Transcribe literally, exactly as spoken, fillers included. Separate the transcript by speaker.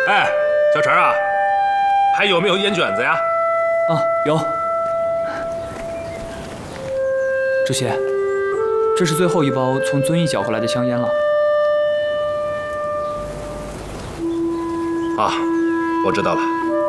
Speaker 1: 哎，小陈啊，还有没有烟卷子呀？
Speaker 2: 哦，有。主席，这是最后一包从遵义缴回来的香烟了。
Speaker 1: 啊，我知道了。